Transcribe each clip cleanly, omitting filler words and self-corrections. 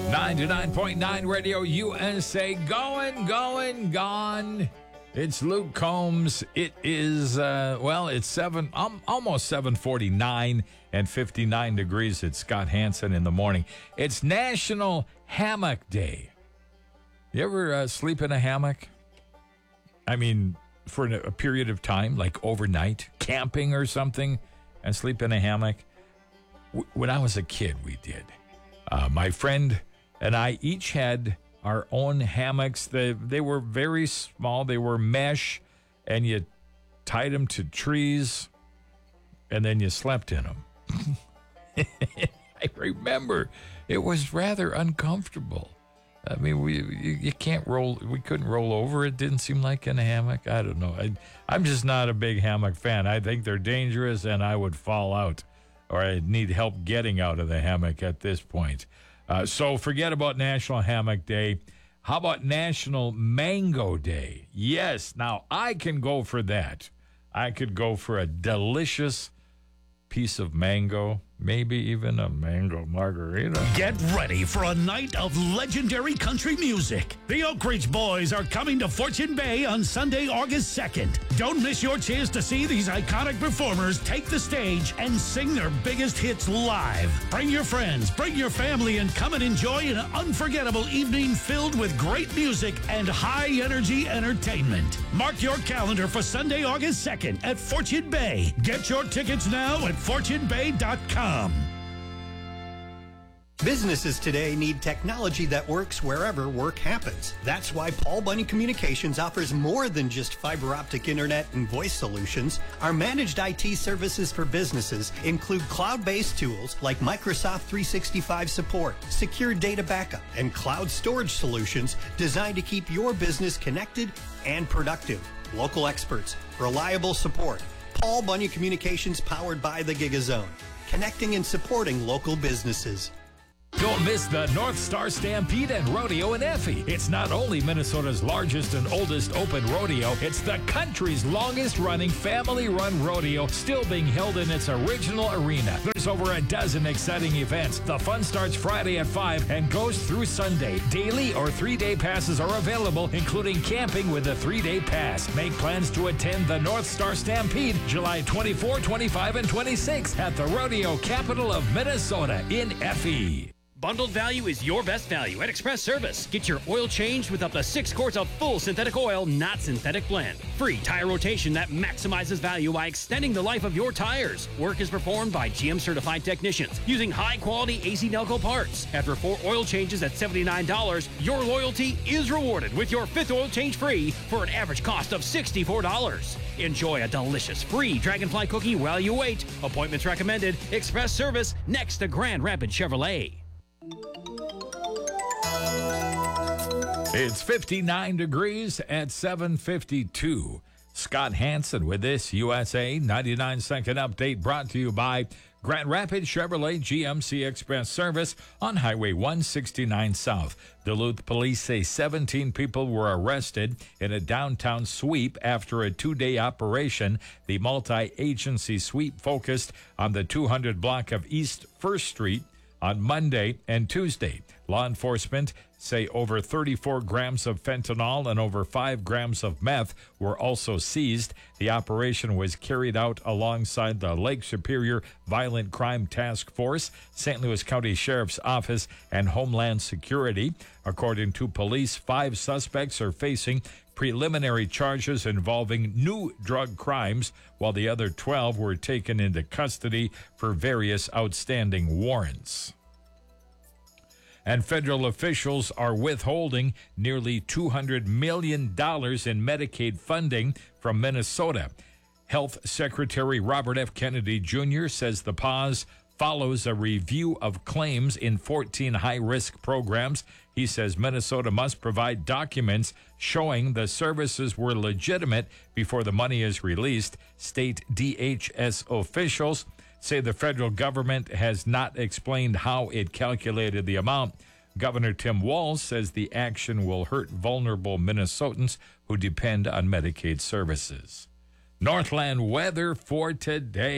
99.9 Radio USA. Going, gone. It's Luke Combs. It is, it's almost 7:49 and 59 degrees. It's Scott Hansen in the morning. It's National Hammock Day. You ever sleep in a hammock? I mean, for a period of time, like overnight, camping or something, and sleep in a hammock? When I was a kid, we did. My friend and I each had our own hammocks. They were very small. They were mesh, and you tied them to trees, and then you slept in them. I remember it was rather uncomfortable. I mean, we couldn't roll over. It didn't seem like in a hammock. I don't know. I'm just not a big hammock fan. I think they're dangerous, and I would fall out, or I'd need help getting out of the hammock at this point. So forget about National Hammock Day. How about National Mango Day? Yes, now I can go for that. I could go for a delicious piece of mango, maybe even a mango margarita. Get ready for a night of legendary country music. The Oak Ridge Boys are coming to Fortune Bay on Sunday, August 2nd. Don't miss your chance to see these iconic performers take the stage and sing their biggest hits live. Bring your friends, bring your family, and come and enjoy an unforgettable evening filled with great music and high-energy entertainment. Mark your calendar for Sunday, August 2nd at Fortune Bay. Get your tickets now at fortunebay.com. Businesses today need technology that works wherever work happens. That's why Paul Bunny Communications offers more than just fiber optic internet and voice solutions. Our managed IT services for businesses include cloud-based tools like Microsoft 365 support, secure data backup, and cloud storage solutions designed to keep your business connected and productive. Local experts, reliable support. Paul Bunny Communications, powered by the GigaZone, connecting and supporting local businesses. Don't miss the North Star Stampede and Rodeo in Effie. It's not only Minnesota's largest and oldest open rodeo, it's the country's longest-running family-run rodeo, still being held in its original arena. There's over a dozen exciting events. The fun starts Friday at 5 and goes through Sunday. Daily or 3-day passes are available, including camping with a 3-day pass. Make plans to attend the North Star Stampede July 24, 25, and 26 at the rodeo capital of Minnesota in Effie. Bundled value is your best value at Express Service. Get your oil changed with up to 6 quarts of full synthetic oil, not synthetic blend. Free tire rotation that maximizes value by extending the life of your tires. Work is performed by GM certified technicians using high-quality AC Delco parts. After 4 oil changes at $79, your loyalty is rewarded with your 5th oil change free for an average cost of $64. Enjoy a delicious free Dragonfly cookie while you wait. Appointments recommended. Express Service next to Grand Rapids Chevrolet. It's 59 degrees at 7:52. Scott Hansen with this USA 99-second update brought to you by Grand Rapids Chevrolet GMC Express Service on Highway 169 South. Duluth police say 17 people were arrested in a downtown sweep after a 2-day operation. The multi-agency sweep focused on the 200 block of East 1st Street on Monday and Tuesday. Law enforcement say over 34 grams of fentanyl and over 5 grams of meth were also seized. The operation was carried out alongside the Lake Superior Violent Crime Task Force, St. Louis County Sheriff's Office, and Homeland Security. According to police, 5 suspects are facing preliminary charges involving new drug crimes, while the other 12 were taken into custody for various outstanding warrants. And federal officials are withholding nearly $200 million in Medicaid funding from Minnesota. Health Secretary Robert F. Kennedy Jr. says the pause follows a review of claims in 14 high-risk programs. He says Minnesota must provide documents showing the services were legitimate before the money is released. State DHS officials say the federal government has not explained how it calculated the amount. Governor Tim Walz says the action will hurt vulnerable Minnesotans who depend on Medicaid services. Northland weather for today.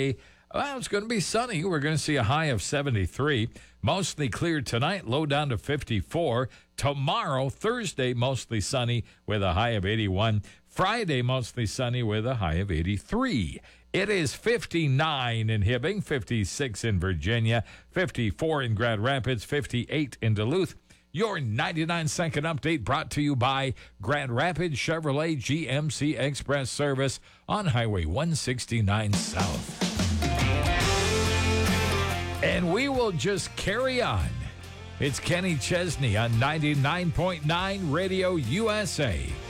Well, it's going to be sunny. We're going to see a high of 73. Mostly clear tonight, low down to 54. Tomorrow, Thursday, mostly sunny with a high of 81. Friday, mostly sunny with a high of 83. It is 59 in Hibbing, 56 in Virginia, 54 in Grand Rapids, 58 in Duluth. Your 99-second update brought to you by Grand Rapids Chevrolet GMC Express Service on Highway 169 South. And we will just carry on. It's Kenny Chesney on 99.9 Radio USA.